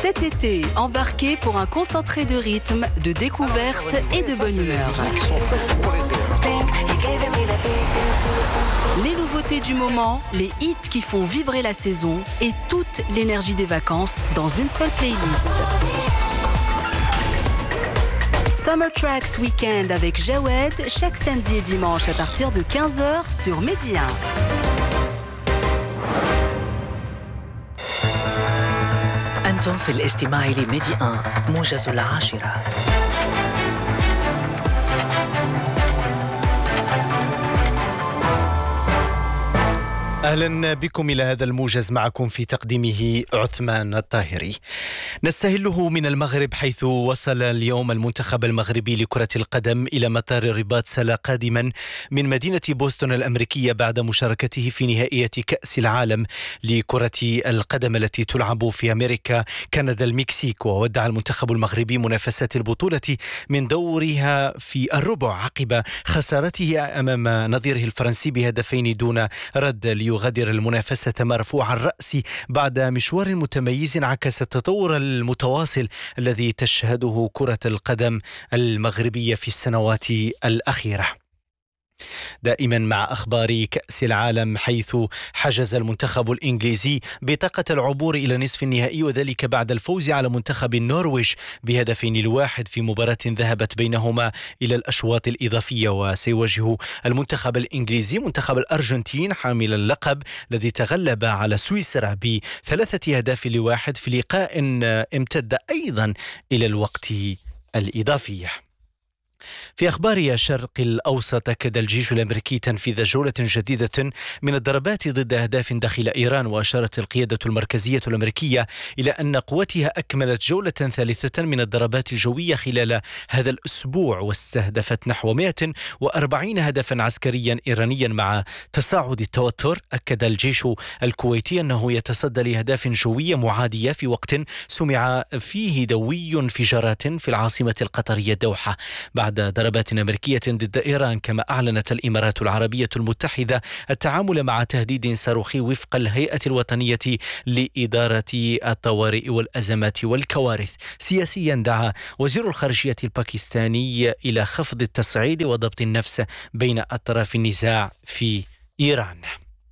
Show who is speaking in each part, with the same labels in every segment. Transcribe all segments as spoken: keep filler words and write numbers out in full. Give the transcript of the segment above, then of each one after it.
Speaker 1: Cet été, embarquez pour un concentré de rythme, de découverte et de bonne humeur. Les nouveautés du moment, les hits qui font vibrer la saison et toute l'énergie des vacances dans une seule playlist. Summer Tracks Weekend avec Jawed chaque samedi et dimanche à partir de quinze heures sur Mehdi un.
Speaker 2: أنتم في الاستماع لميدي واحد موجز العاشرة.
Speaker 3: أهلا بكم إلى هذا الموجز، معكم في تقديمه عثمان الطاهري. نستهله من المغرب، حيث وصل اليوم المنتخب المغربي لكرة القدم إلى مطار الرباط سلا قادما من مدينة بوسطن الأمريكية بعد مشاركته في نهائية كأس العالم لكرة القدم التي تلعب في أمريكا، كندا، المكسيك. وودع المنتخب المغربي منافسات البطولة من دورها في الربع عقب خسارته أمام نظيره الفرنسي بهدفين دون رد، يغادر المنافسة مرفوع الرأس بعد مشوار متميز عكس التطور المتواصل الذي تشهده كرة القدم المغربية في السنوات الأخيرة. دائما مع أخبار كأس العالم، حيث حجز المنتخب الإنجليزي بطاقة العبور إلى نصف النهائي، وذلك بعد الفوز على منتخب النرويج بهدفين لواحد في مباراة ذهبت بينهما إلى الأشواط الإضافية. وسيواجه المنتخب الإنجليزي منتخب الأرجنتين حامل اللقب الذي تغلب على سويسرا بثلاثة أهداف لواحد في لقاء امتد أيضا إلى الوقت الإضافي. في أخبار الشرق الأوسط، أكد الجيش الأمريكي تنفيذ جولة جديدة من الضربات ضد أهداف داخل إيران. وأشارت القيادة المركزية الأمريكية إلى أن قواتها أكملت جولة ثالثة من الضربات الجوية خلال هذا الأسبوع، واستهدفت نحو مئة وأربعين هدفا عسكريا إيرانيا. مع تصاعد التوتر، أكد الجيش الكويتي أنه يتصدى لأهداف جوية معادية في وقت سمع فيه دوي انفجارات في العاصمة القطرية الدوحة بعد ضربات أمريكية ضد إيران. كما أعلنت الإمارات العربية المتحدة التعامل مع تهديد صاروخي وفق الهيئة الوطنية لإدارة الطوارئ والأزمات والكوارث. سياسيا، دعا وزير الخارجية الباكستاني إلى خفض التصعيد وضبط النفس بين أطراف النزاع في إيران.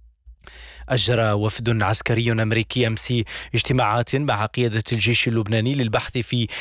Speaker 3: أجرى وفد عسكري أمريكي أمس اجتماعات مع قيادة الجيش اللبناني للبحث في